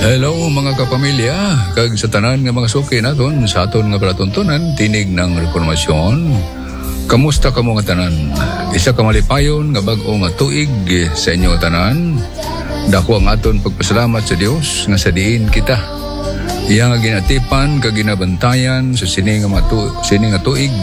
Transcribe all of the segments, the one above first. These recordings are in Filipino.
Hello mga kapamilya, kag sa tanan nga mga suki naton sa aton nga palatuntunan tinig ng reformasyon. Kamusta kamo nga tanan? Isa ka malipayon nga bag-o nga tuig sa inyo tanan. Dako ang aton pagpasalamat sa Dios nga sa diin kita. Iya nga ginatipan kag ginabantayan sa sini nga tuig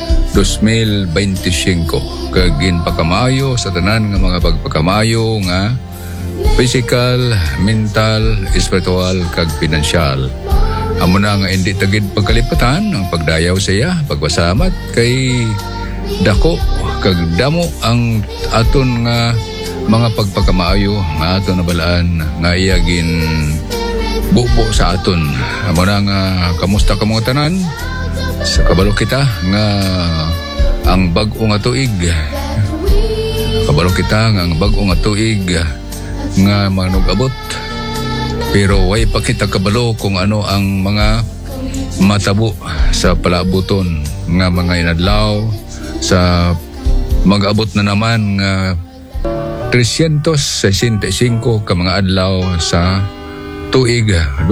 2025 kag ginpakamaayo sa tanan nga mga pagpakamayo nga physical, mental, spiritual, kag pinansyal. Amo na nga hindi tagid pagkalipatan ang pagdayaw sa iya, pagpasamat kay dako kag damo ang aton nga mga pagpakamaayo nga aton nabalaan nga iya gin bubo sa aton. Amo na nga kamusta ka mga tanan? Sa kabalo kita nga ang bag-o nga tuig. Kabalo kita nga ang bag-o nga tuig nga manugabot, pero way pa kita kabalo kung ano ang mga matabo sa palabuton nga mga inadlaw sa mag-abot na naman nga 365 ka mga adlaw sa tuig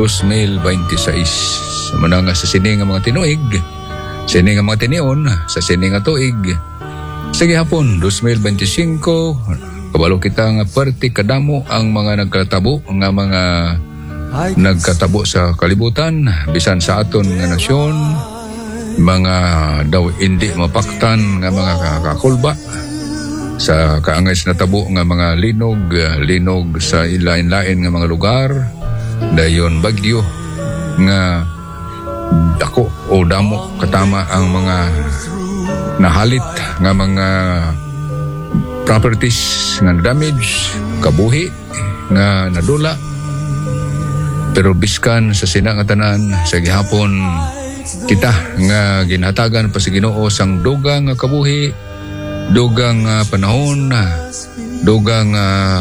2026. Muna nga sa sini nga mga tinuig, sini nga mga tinion, sa sini nga tuig sa gihapon 2025. Kabalo kita nga perti kadamo ang mga nagkatabo nga mga nagkatabo sa kalibutan bisan sa aton nga nasyon, mga daw hindi mapaktan nga mga kakulba sa kaangay na tabo nga mga linog sa ilain-lain nga mga lugar, dayon bagyo nga dako o damo katama ang mga nahalit nga mga properties nga damage, kabuhi nga nadula. Pero biskan sa sina nga tanan sa gihapon kita nga ginhatagan pa sa Ginoo sang dugang nga kabuhi, dugang panahon, dugang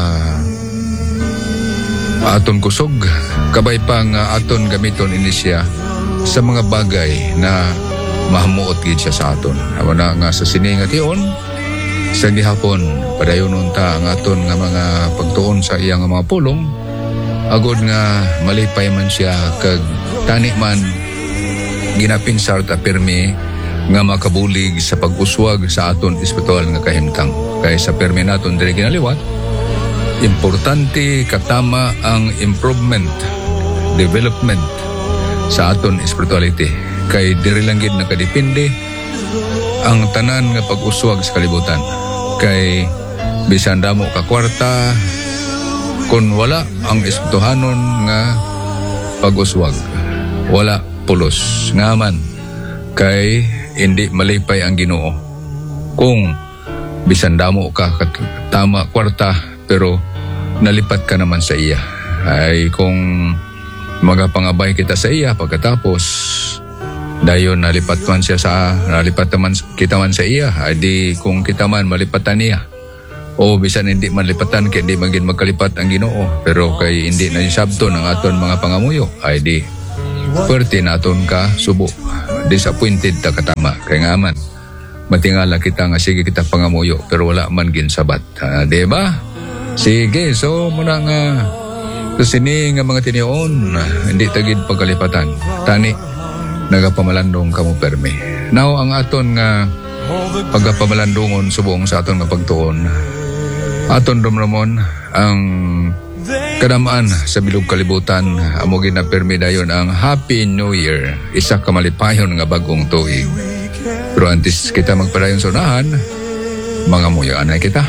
aton kusog, kabay pa nga aton gamiton ini siya sa mga bagay na mahamuot gid siya sa aton. Amo na nga sa sini nga tion sa gihapon padayon ta ang aton nga mga pagtuon sa iyang mga pulong, agod nga malipay man siya kag tani man ginapinsar ta permi nga makabulig sa pag-uswag sa aton espiritual nga kahimtang. Kay sa permi naton diri ginaliwat, importante katama ang improvement, development sa aton spirituality. Kay diri lang gid nakadepende ang tanan nga pag-uswag sa kalibutan. Kay bisan damo ka kwarta kun wala ang espirituhanon nga pag-uswag, wala pulos nga man kay hindi malipay ang Ginoo. Kung bisan damo ka tama kwarta pero nalipat ka naman sa iya, ay kung magapangabay kita sa iya pagkatapos dayon nalipat naman kita man sa iya, adi kung kita man malipatan niya o bisan hindi malipatan kay hindi magin magkalipat ang Ginoo, pero kay hindi na sabton ang aton mga pangamuyo, ay di perti naton ka subo, disappointed ta katama kay nga man matingala kita nga sige kita pangamuyo pero wala man gin sabat, di ba? Sige, so muna nga sini nga mga tinion hindi tagid pagkalipatan tani nagapamalandong kamo permi. Now ang aton nga pagapamalandongon subong sa aton nga pagtuon, aton dumramon ang kadamaan sa bilog kalibutan. Amo gina permi dayon ang Happy New Year, isa ka malipayon nga bagong tuig. Pero antes kita magpadayon sa unahan, mga muyaan na kita.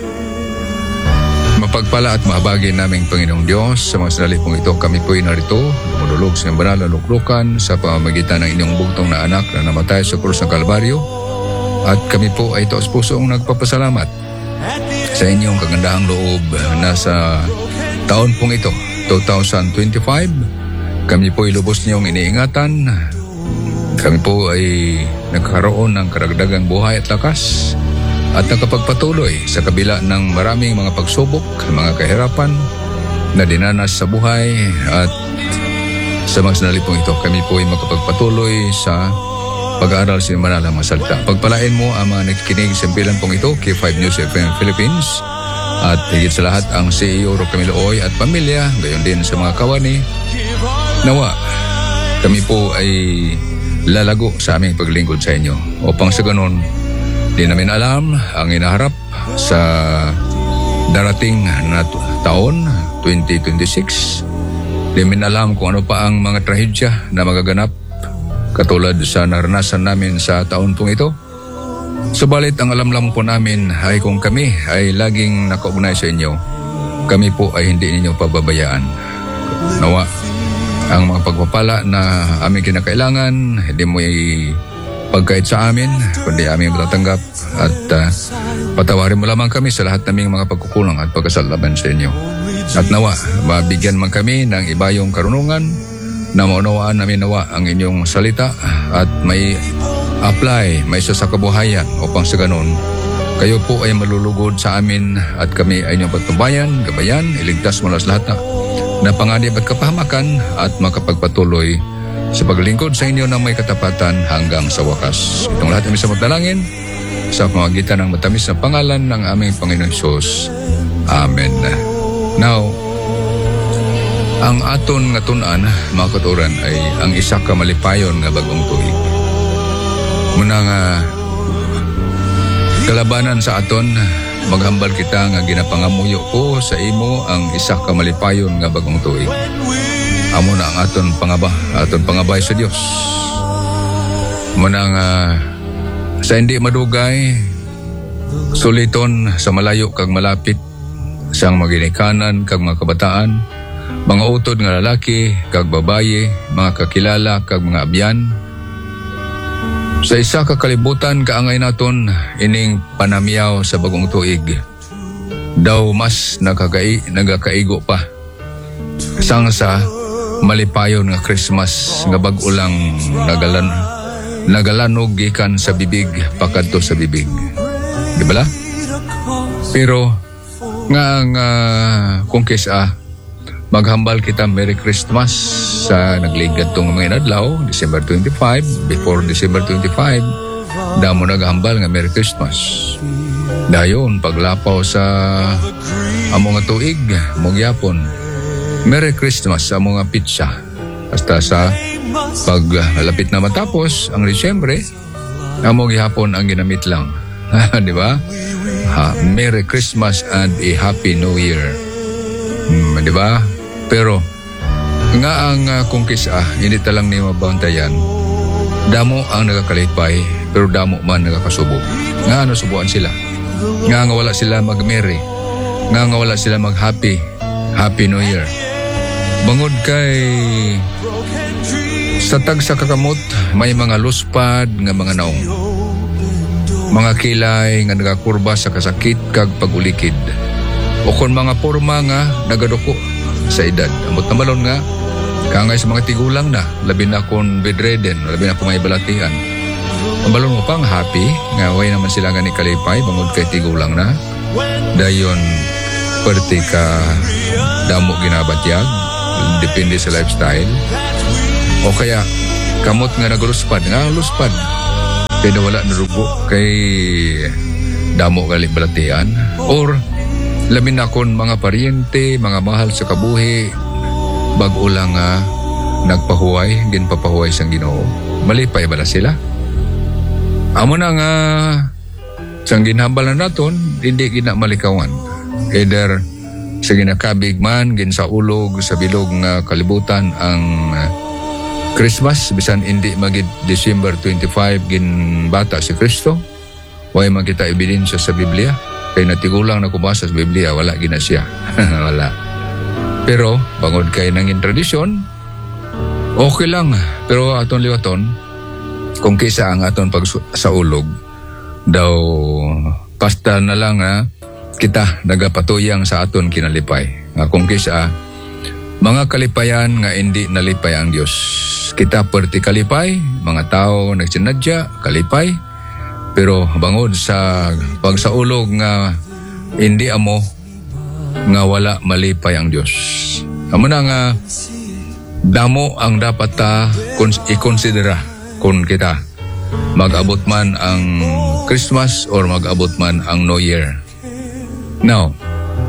Mapagpala at mahabagi naming Panginoong Diyos sa mga sandali pong ito, kami po'y narito lumululog sa banal na luklukan sa pamamagitan ng inyong bugtong na anak na namatay sa krus ng Kalbaryo, at kami po ay taos pusong nagpapasalamat sa inyong kagandahang loob na sa taon pong ito 2025 kami po ay lubos niyong iniingatan. Kami po ay nagkaroon ng karagdagang buhay at lakas at nakapagpatuloy sa kabila ng maraming mga pagsubok, mga kahirapan na dinanas sa buhay. At sa mga sandali pong ito, kami po ay makapagpatuloy sa pag-aaral sa manalang mga salita. Pagpalain mo ang mga nakikinig sa bilang pong ito, K5 News FM Philippines, At higit sa lahat ang CEO Ro Camilo Oy at pamilya, gayon din sa mga kawani. Nawa, kami po ay lalago sa aming paglingkod sa inyo. Upang sa ganun, di namin alam ang inaharap sa darating na taon, 2026. Di namin alam kung ano pa ang mga trahedya na magaganap katulad sa naranasan namin sa taon pong ito. Subalit ang alam-alam po namin ay kung kami ay laging nakaugnay sa inyo, kami po ay hindi ninyo pababayaan. Nawa, ang mga pagpapala na aming kinakailangan, hindi mo pagkait sa amin, kundi aming matatanggap at patawarin mo lamang kami sa lahat naming mga pagkukulang at pagkasalaban sa inyo. At nawa, mabigyan man kami ng ibayong karunungan na maunawaan namin nawa ang inyong salita at may apply, may isa sa kabuhayan upang sa ganun, kayo po ay malulugod sa amin at kami ay inyong patnubayan, gabayan, iligtas mula sa lahat na panganib at kapahamakan at makapagpatuloy sa paglingkod sa inyo ng may katapatan hanggang sa wakas. Itong lahat ay sa magdalangin sa pamamagitan ng matamis na pangalan ng aming Panginoong Hesus. Amen. Now, ang aton nga tun-an, mga katuran, ay ang isa ka malipayon nga bagong tuig. Muna nga kalabanan sa aton, maghambal kita nga ginapangamuyo ko sa imo ang isa ka malipayon nga bagong tuig. Amo na ang aton pangabay sa Dios. Muna nga sa hindi madugay, suliton sa malayo kag malapit, sang maginikanan kag mga kabataan, mga utod nga lalaki kag babaye, mga kakilala kag mga abyan. Sa isa ka kalibutan kaangay naton ining panamyaw sa bagong tuig. Daw mas nagakaigo pa. Sang sa malipayon nga Christmas nga bag-o lang nagalanog gikan sa bibig pakadto sa bibig. Di ba la? Pero nga kung kisa maghambal kita Merry Christmas sa nagligad tong mga inadlaw, December 25, before December 25, damo naghambal nga Merry Christmas. Dayon, paglapaw sa among nga tuig, mong yapon, Merry Christmas sa among nga pizza. Hasta sa paglapit na matapos, ang Disyembre, among yapon ang ginamit lang. Di ba? Merry Christmas and a Happy New Year. Di ba? Pero nga ang kung kisa hindi talang ni mabantayan, damo ang nagakalipay pero damo man nagakasubo. Nga subuan sila, nga wala sila mag-merry, nga wala sila mag-happy New Year. Bangod kay sa tag sa kakamot may mga luspad nga mga naong, mga kilay nga nagakurba sa kasakit kag pagulikid, o kon mga porma nga nagaduko sa edad. Amot na malon nga kangay sa mga tigulang na, labi na kon bedridden, labi na kung may balatian. Mabalon mo pang happy nga way naman sila nga ni kalipay bangod kay tigulang na. Dayon perti ka damo ginabatyag, depende sa lifestyle. O kaya kamot nga nagluspad, nga luspad pero wala narugo kay damo gali balatian, or labi na kon mga paryente, mga mahal sa kabuhi, bag-o lang nagpahuway, ginpapahuway sang Ginoo. Malipay ba na sila? Amo na nga sang ginhambal na naton, hindi gina malikawan. Either sa ginakabig man, gin sa ulog, sa bilog nga kalibutan ang Christmas, bisan hindi magid December 25 gin bata si Kristo. Way makita ebidensya sa Biblia. Kaya natigulang na kumasa sa Biblia, wala gina siya. Wala. Pero, bangod kay nangin tradisyon, okay lang. Pero aton liwaton, kung kisa ang aton pag sa ulog, daw pasta na lang kita nagapatuyang sa aton kinalipay. Kung kisa, mga kalipayan nga hindi nalipay ang Diyos. Kita perti kalipay, mga tao nagsinadya, kalipay, pero bangod sa pagsaulog nga hindi amo nga wala malipay ang Diyos. Amo na nga damo ang dapat i-considera kung kita mag-abot man ang Christmas or mag-abot man ang New Year. Now,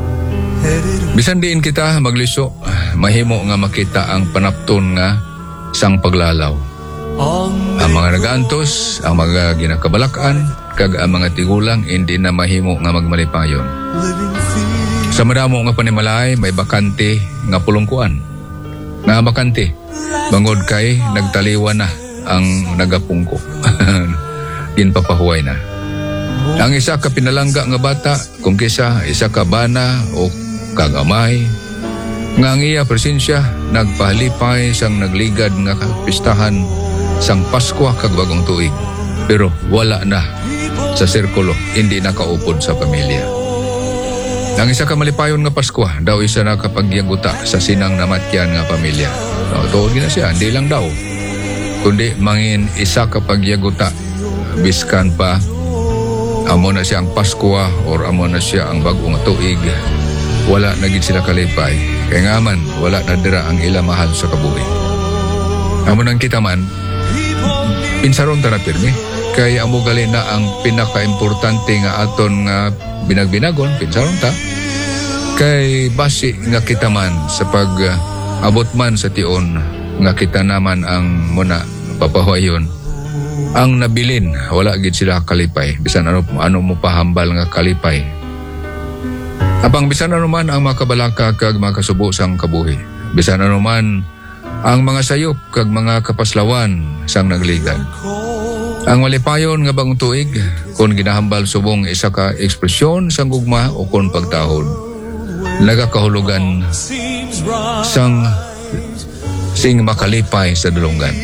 Bisan diin kita magliso, mahimo nga makita ang panapton nga sang paglalaw. Ang mga nagaantos, ang mga ginakabalakan, kag ang mga tigulang hindi na mahimo nga magmalipayon. Sa madamo nga panimalay, may bakante nga pulungkuan. Nga bakante, bangod kay nagtaliwan na ang nagapungko. Ginpapahuway na. Ang isa ka pinalangga nga bata, kung kisa isa ka bana o kagamay, nga ang iya presensya nagpahalipay sang nagligad nga pistahan sang Pasko kag bagong tuig. Pero wala na sa sirkulo, hindi nakaupod sa pamilya. Ang isa ka malipayon nga Pasko, daw isa na kapagyaguta sa sinang namatyan nga pamilya. Tuod na siya, hindi lang daw, kundi mangin isa kapagyaguta, biskan pa amo na siya ang Pasko or amo na siya ang bagong tuig, wala na gid sila kalipay. Kaya nga man, wala na dira ang ila mahal sa kabuhi. Amo nang kita man, pinsaron ta na pirmi. Kaya amo gali na ang pinaka-importante nga aton nga binagbinagon, pinsaron ta. Kay basi nga kita man sa pag-abot man sa tion nga kita naman ang muna papahuayon. Ang nabilin, wala gid sila kalipay. Bisan ano mo pahambal nga kalipay. Apang bisan ano man ang makabalaka kag makasubo sang kabuhi. Bisan ano man ang mga sayop kag mga kapaslawan sang nagligad. Ang malipayon nga bagong tuig, kung ginahambal subong isa ka ekspresyon sang gugma o kung pagtahod, nagakahulugan sang sing makalipay sa dalunggan.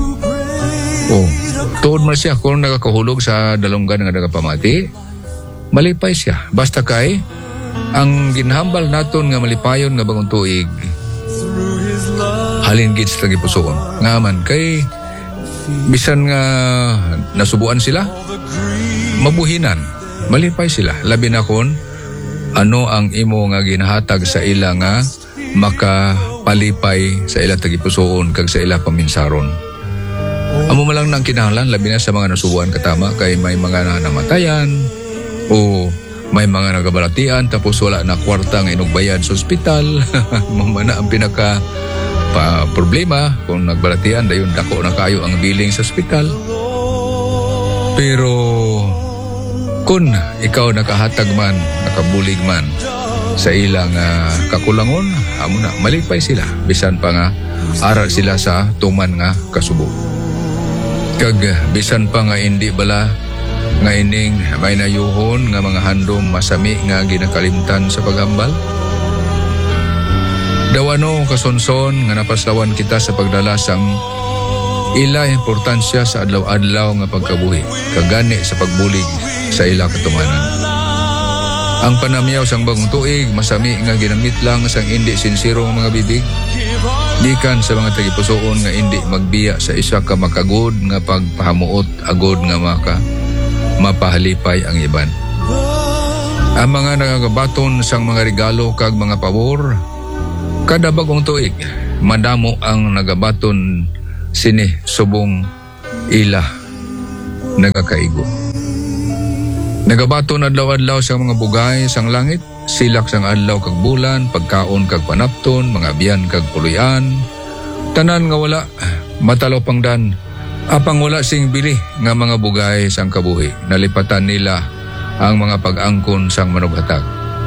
Tuod man siya kung nagakahulog sa dalunggan nga nagapamati, malipay siya. Basta kay ang ginhambal naton nga malipayon nga bagong tuig, halin gid sa gipusoon. Nga man kay bisan nga nasubuan sila, mabuhinan, malipay sila. Labi na kon ano ang imo nga ginahatag sa ila nga makapalipay sa ila tagipusoon kag sa ila paminsaron. Amo malang nang kinahanglan, labi na sa mga nasubuan katama, kay may mga namatayan o may mga nagabalatian tapos wala na kwarta nga inugbayad sa ospital. Mamana ang pinaka problema kung nagbalatian dayon dako na kayo ang billing sa ospital. Pero kung ikaw nakahatag man, nakabulig man sa ilang kakulangon, amo na malipay sila bisan pa nga aral sila sa tuman nga kasubo. Kag bisan pa nga hindi bala nga ining may nayuhon nga mga handom masami nga ginakalimtan sa paghambal. Dawano kasonson nga napaslawan kita sa pagdala sang ila importansya sa adlaw-adlaw nga pagkabuhi, kagani sa pagbulig sa ila katumanan. Ang panamyaw sang bagong tuig masami nga ginamit lang sang hindi sinsiro nga mga bibig, gikan sa mga tagipusoon nga hindi magbiya sa isa ka makagod nga pagpahamuot agod nga mapahalipay ang iban. Ang mga nagagabaton sang mga regalo kag mga pabor, kada bagong tuig madamo ang nagabaton sini subong ila nagakaigo. Nagabaton adlaw-adlaw sa mga bugay sang langit, silak sang adlaw kag bulan, pagkaon kag panapton, mga biyan kag puluyan, tanan nga wala matalaw pangdan. Apang wala sing bili nga mga bugay sang kabuhi, nalipatan nila ang mga pag-angkon sang manughatag.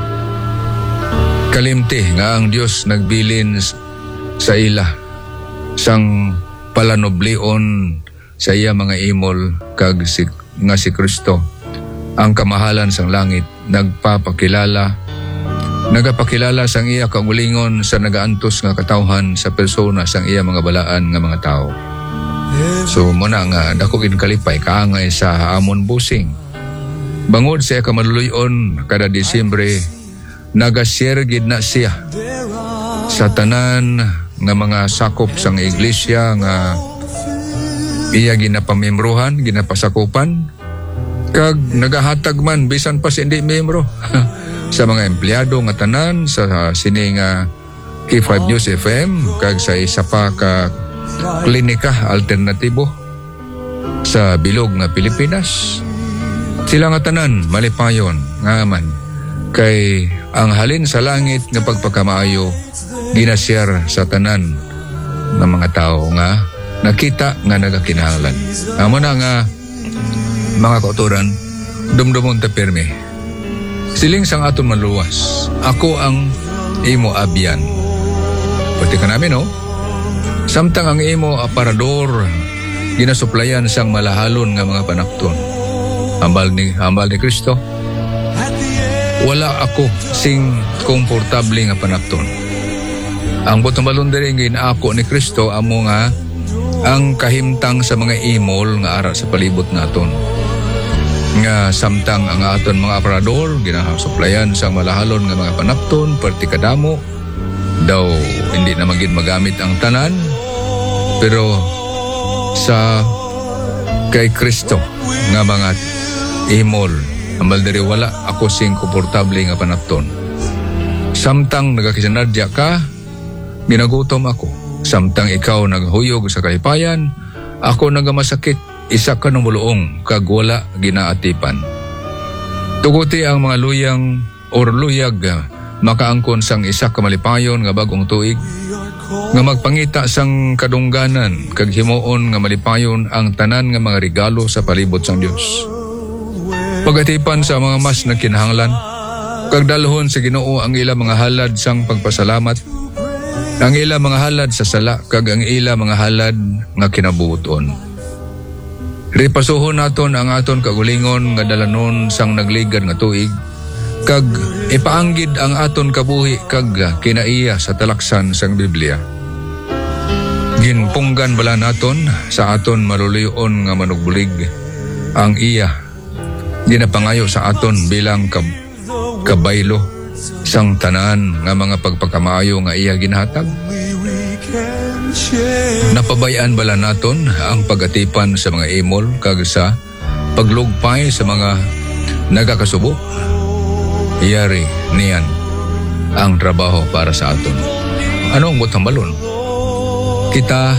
Kalimti nga ang Dios nagbilin sa ila sang palanoblion sa iya mga imol kag nga si Kristo, ang kamahalan sang langit, nagapakilala sang iya kaulingon sa nagaantos nga katawhan sa persona sang iya mga balaan nga mga tao. So muna nga dako gid kalipay kaangay sa amon busing. Bangod sa kamaluluyon kada Disyembre, nagashare gid na siya sa tanan nga mga sakop sang iglesia nga iya ginapamembrohan, ginapasakupan, kag nagahatag man bisan pa si hindi membro sa mga empleyado nga tanan sa sini nga K5 News FM kag sa isa pa ka klinika alternatibo sa bilog nga Pilipinas. Sila nga tanan malipayon nga man Kay ang halin sa langit nga pagpakamaayo ginasyar sa tanan ng mga tao nga nakita nga nagakinahanglan. Amo na nga mga kauturan, dumdumon ta pirmi. Siling sang aton maluwas, ako ang imo abyan. Pati ka namin, no? Samtang ang imo aparador, ginasuplayan sang malahalon nga mga panakton. Hambal ni Kristo. Wala ako sing komportable nga panakton. Ang butong balundari ngin ako ni Kristo amo nga ang kahimtang sa mga imol nga ara sa palibot naton. Nga samtang ang aton mga aparador ginasuplayan sang malahalon nga mga panakton perti kadamo daw hindi na magid magamit ang tanan, pero sa kay Kristo nga mga imol ambal diri wala ako sing komportable nga panakton. Samtang nagakisanadya ka, ginagutom ako. Samtang ikaw naghuyog sa kalipayan, ako nagamasakit, isa ka ng buluong kag wala ginaatipan. Tuguti ang mga luyang or luyag makaangkon sang isa ka malipayon nga bagong tuig, nga magpangita sang kadungganan kag himuon nga malipayon ang tanan nga mga regalo sa palibot sang Dios. Pagatipan sa mga mas na kinahanglan, kag dalhon sa Ginoo ang ila mga halad sang pagpasalamat, ang ila mga halad sa sala, kag ang ila mga halad nga kinabuton. Ripasuhon naton ang aton kagulingon nga dalanon sang nagligad nga tuig, kag ipaanggid ang aton kabuhi kag kinaiya sa talaksan sang Biblia. Ginpunggan bala naton sa aton maluluyon nga manugbulig ang iya ginapangayo sa aton bilang kabaylo sang tanan nga mga pagpakamaayo nga iya ginhatag. Napabayaan bala naton ang pagatipan sa mga imol kag sa paglugpay sa mga nagakasubo. Iyari niyan ang trabaho para sa aton. Ano ang butang balon? Kita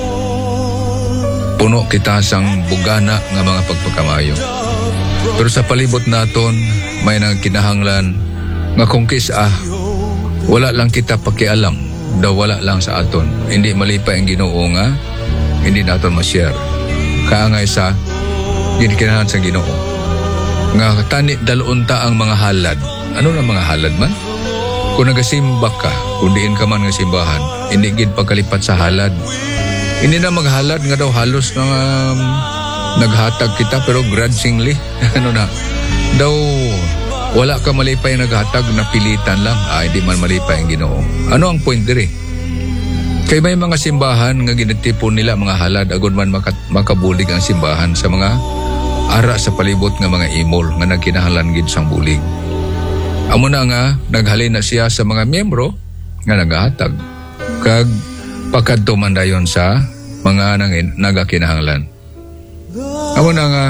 puno kita sang bugana nga mga pagpakamayo. Pero sa palibot naton may nagkinahanglan nga kung kisa wala lang kita pakialam, daw wala lang sa aton. Hindi malipay ang Ginoo nga hindi naton ma-share. Kaangay sa ginkinahanglan sa Ginoo nga tani dalunta ang mga halad. Ano na mga halad man? Kung nagasimba ka, kung diin ka man nga simbahan, hindi gid pagkalipat sa halad. Hindi na maghalad nga daw halos nga naghatag kita pero grudgingly. Ano na? Daw wala ka malipay naghatag na pilitan lang. Hindi man malipay ang Ginoo. Ano ang point diri? Kay may mga simbahan nga ginatipon nila mga halad agud man makabulig ang simbahan sa mga ara sa palibot nga mga imol nga nagkinahanglan gid sang bulig. Amo na nga naghalin na siya sa mga miyembro nga nagahatag kag pakadto man dayon sa mga nagakinahanglan. Amo na nga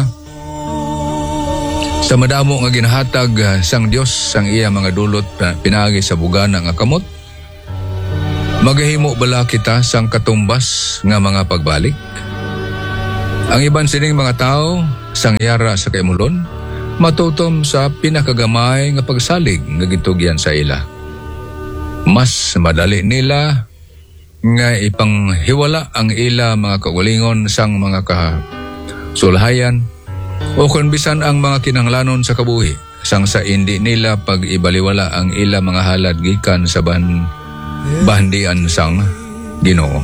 sa madamo nga ginhatag sang Dios sang iya mga dulot pinaagi sa bugana nga kamot, magahimo bala kita sang katumbas nga mga pagbalik? Ang iban sining mga tao sang yara sa kaimulon matutom sa pinakagamay nga pagsalig nga gitugyan sa ila. Mas madali nila nga ipanghiwala ang ila mga kaugalingon sang mga kasulhayan o kung bisan ang mga kinanglanon sa kabuhi sang sa hindi nila pag-ibaliwala ang ila mga halad gikan sa bahandian sang Ginoo.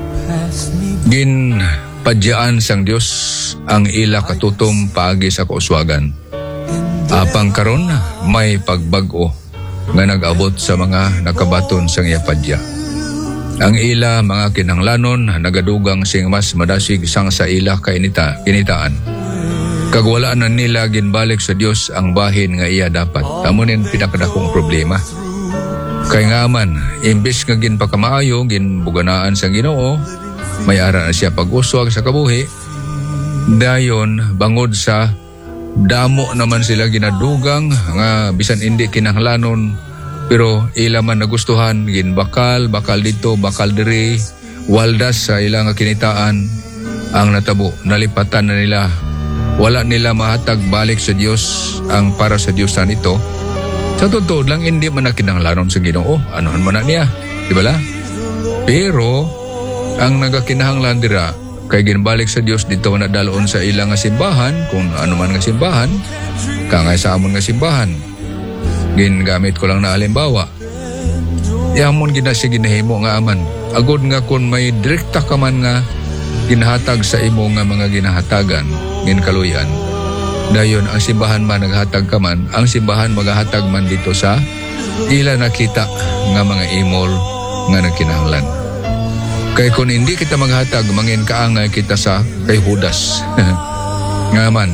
Ginpadyaan sang Dios ang ila katutom paagi sa kauswagan. Apang karon may pagbag-o nga nag-abot sa mga nakabaton sang iyapadya. Ang ila mga kinanglanon nagadugang sing mas madasig sang sa ila kinitaan. Kag wala na nila ginbalik sa Dios ang bahin nga iya dapat. Amunin pinakadakong problema. Kay nga man, imbis nga ginpakamaayo ginbuganaan sang Ginoo, may ara na siya pag-uswag sa kabuhi. Dayon bangod sa damo naman sila ginadugang nga bisan hindi kinahanglanon pero ila man nagustuhan ginbakal dito bakal diri waldas sa ilang kinitaan ang natabo nalipatan na nila, wala nila mahatag balik sa Dios ang para sa Diyosan ito Sa totoo lang, hindi man na kinahanglanon sa Ginoo. Anohan man na niya. Di ba la? Pero, ang nagakinahanglan dira, kay ginbalik sa Dios dito na daloon sa ilang nga simbahan, kung ano man nga simbahan, kangay sa amon nga simbahan. Gingamit ko lang na halimbawa. Yamon ginasi ginahimo nga aman. Agod nga kung may direkta ka man nga ginahatag sa imo nga mga ginahatagan, ginkaluyan. Dayon ang simbahan man naghatag ka man, ang simbahan maghatag man dito sa ila nakita nga mga imol nga nagkinahanglan. Kay kung hindi kita maghatag, mangin kaangay kita sa kay Judas. Nga man,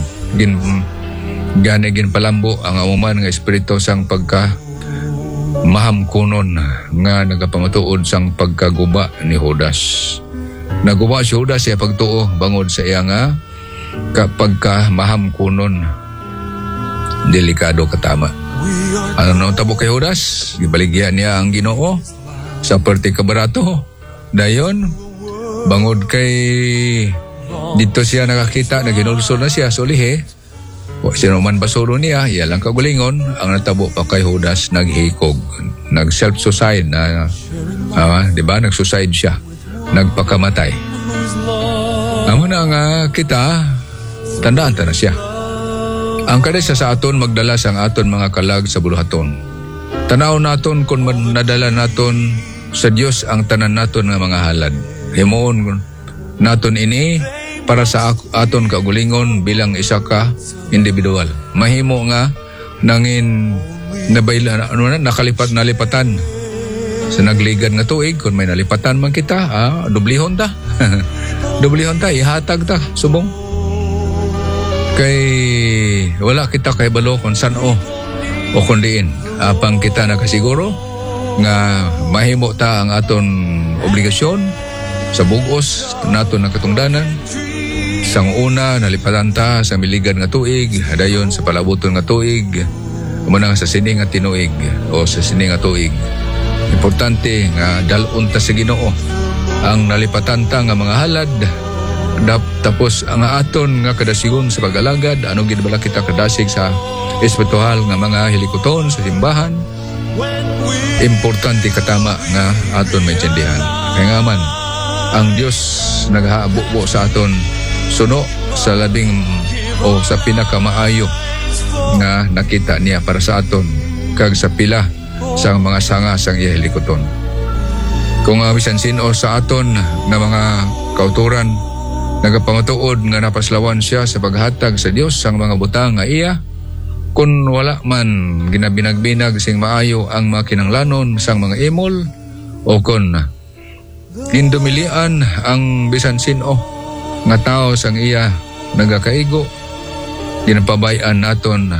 gin palambo ang amuman nga espiritu sang pagka mahamkunon nga nagapamatuod sang pagkaguba ni Judas. Naguba si Judas siya pagtuo bangod sa iya nga kapag ka mahamkunon, delikado katama. Ano nang tabo kay Judas? Gibaligyan niya ang Ginoo sa perti kabarato. Dayon, bangod kay dito siya nakakita na ginulsol na siya sa ulihe. Sino man basuro niya, iya lang kagulingon. Ang natabo pa kay Judas, naghikog. Nag-self-suicide na, di ba? Nag-suicide siya. Nagpakamatay. Amo na nga kita, tandaan ta na siya. Ang kadisa sa aton magdala sang aton mga kalag sa buluhaton. Tanaw naton kung nadala naton sa Dios ang tanan naton nga mga halad. Himuon naton ini para sa aton kagulingon bilang isa ka individual. Mahimo nga nangin nabayla nalipatan sa nagligad nga tuig kung may nalipatan man kita, dublihon ta. Dublihon ta, ihatag ta, subong. Kay wala kita kay balo kung saan o kung diin. Apang kita nakasiguro nga mahimo ta ang aton obligasyon sa bugos naton na katungdanan. Sang una, nalipatan ta sa miligad nga tuig, dayon sa palabuton nga tuig, muna sa sining nga tinuig o sa sining nga tuig. Importante nga dalon ta sa Ginoo ang nalipatan ta nga mga halad. Tapos ang aton nga kadasigon sa pag-alagad, anong ginbala kita kadasig sa espiritual nga mga hilikoton sa simbahan. Importante katama nga aton maintindihan. Kaya nga man, ang Dios naghabubo sa aton suno sa labing o sa pinakamaayo nga nakita niya para sa aton kag sa pila sa mga sanga sang iya hilikoton. Kung bisan sino sa aton na mga kauturan nagapamatuod nga napaslawan siya sa paghatag sa Dios sang mga butang nga iya, kung wala man ginabinag-binag sing maayo ang mga kinanglanon sang mga imol, o kung indumilian ang bisan sino nga tao sang iya nagakaigo, ginapabayan naton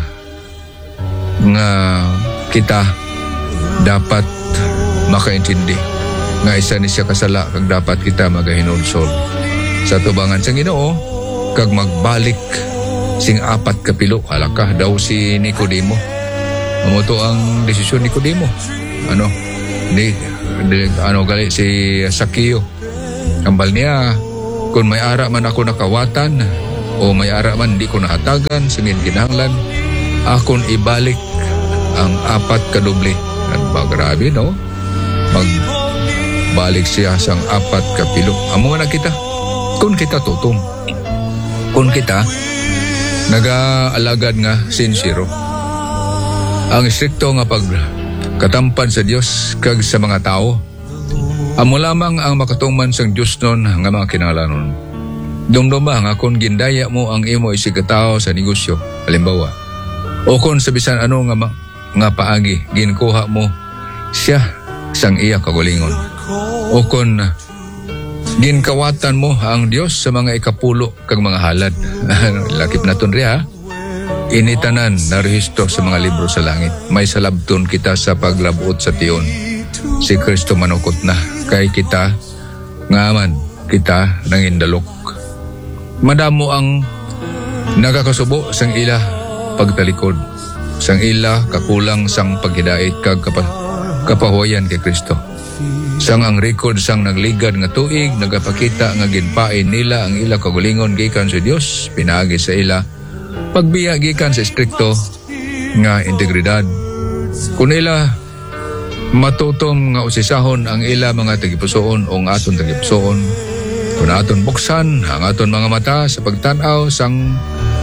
nga kita dapat makaintindi nga isa ni siya kasala kag dapat kita magahinulsol sa tubangan sang Ginoo kag magbalik sing apat kapilo. Halaka daw si Nicodemo. Amo to ang desisyon ni Nicodemo. Gali si Sakio. Kambal niya, kung may ara man ako nakawatan o may ara man di ko nahatagan singin kinahanglan, akon ibalik ang apat kadoble. Ba grabe no? Magbalik siya sang apat kapilo. Amo na kita. Kung kita tutom, kung kita nag-aalagad nga sincero, ang istrikto nga pagkatampad sa Dios kag sa mga tao, amo lamang ang makatuman sang Dios nun nga mga kinahanglanon. Dumduma nga kung gindaya mo ang imo isig katao sa negosyo, halimbawa, o kung sa bisan ano nga paagi ginkuha mo siya sang iya kagulingon, o kung ginkawatan mo ang Dios sa mga ikapulo kag mga halad. Lakip naton riha. Initanan na rehistro sa mga libro sa langit. May salabton kita sa paglabot sa tiyon. Si Kristo manukot na kay kita ngaman kita nangindalok. Madamo ang nagakasubo sang ila pagtalikod, sang ila kakulang sang paghidait kag kapahuayan kay Kristo. Sang ang record sang nagligad nga tuig nagapakita nga ginpain nila ang ila kagulingon gikan sa Dios, pinaagi sa ila pagbiya gikan sa strikto nga integridad Kung ila matutom nga usisahon ang ila mga tagipusoon o ang aton tagipusoon, kung aton buksan ang aton mga mata sa pagtanaw sang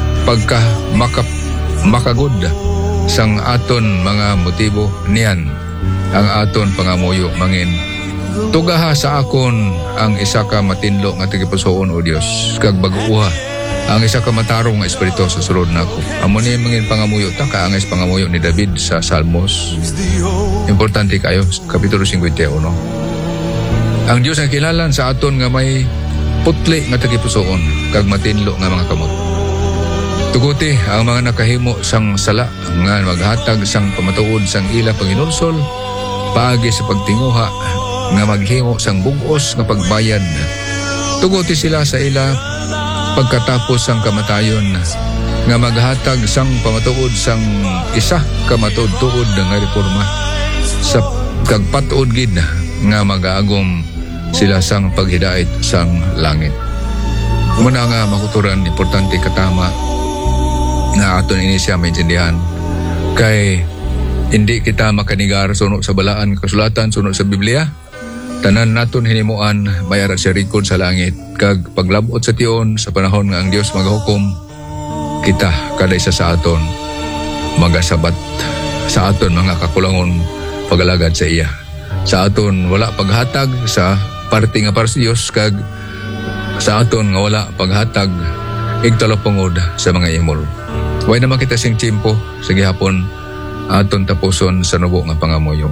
makagud sang aton mga motibo niyan ang aton pangamuyo mangin. Tugaha sa akon ang isa ka matinlo nga tagipusoon o Dios, kag baguha ang isa ka matarong nga espiritu sa sulod nako. Amo ni mangin pangamuyo ta kaangay pangamuyo ni David sa Salmos. Importante kayo, kapitulo 51. Ang Dios nga kilalan sa aton nga may putli nga tagipusoon kag matinlo nga mga kamot. Tuguti ang mga nakahimo sang sala nga maghatag sang pamatuod sang ila panginulsol paagi sa pagtinguha nga maghimo sang bugos nga pagbayad. Tuguti sila sa ila pagkatapos sang kamatayon nga maghatag sang pamatuod sang isa ka matuod-tuod nga reforma sa kagpatuod gid nga mag-aagom sila sang paghidait sang langit. Muna nga makuturan importante katama na aton ini siya maintindihan kay hindi kita makanigar suno sa balaan kasulatan suno sa Biblia. Tanan naton hinimuan bayar sa record sa langit kag paglabot sa tion sa panahon nga ang Dios magahukom kita kada isa sa aton magasabat sa aton mga kakulangon pagalagad sa iya, sa aton wala paghatag sa parte nga para sa Dios kag sa aton nga wala paghatag igtalapungod sa mga imol. Way naman kita sing tiempo sa gihapon aton tapuson sa nubo nga pangamuyo.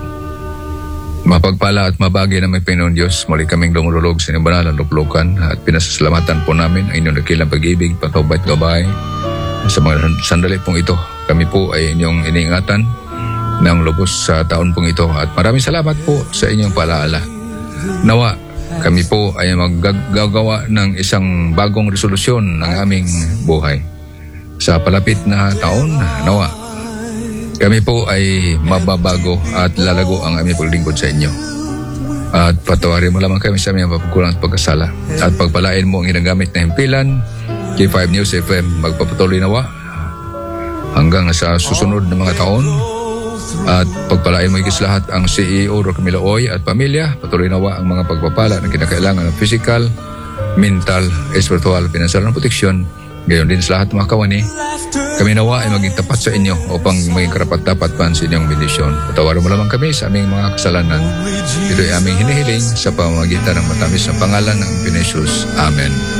Mapagpala at mabagi na may Panginoon Diyos, muli kaming lumululog sa inyong banal na luklukan at pinasasalamatan po namin ang inyong dakilang pag-ibig, patubay at gabay. Sa mga sandali pong ito, kami po ay inyong iniingatan ng lubos sa taon pong ito at maraming salamat po sa inyong palaala. Nawa, kami po ay maggagawa ng isang bagong resolusyon ng aming buhay. Sa palapit na taon, nawa, kami po ay mababago at lalago ang aming paglingkod sa inyo. At patawarin mo lamang kami sa aming mapagkulang at pagkasala. At pagpalain mo ang ginagamit na himpilan, K5 News FM, magpapatuloy nawa hanggang sa susunod na mga taon. At pagpalain mo higit lahat ang CEO Rocamilo Oy at pamilya, patuloy nawa ang mga pagpapala na kinakailangan ng physical, mental, spiritual, financial na proteksyon. Gayon din sa lahat mga kawani, kami nawa ay maging tapat sa inyo upang maging karapat-dapat pa sa inyong bendisyon. Patawarin mo lamang kami sa aming mga kasalanan. Ito ay aming hinihiling sa pamamagitan ng matamis na pangalan ng Panginoon Jesus. Amen.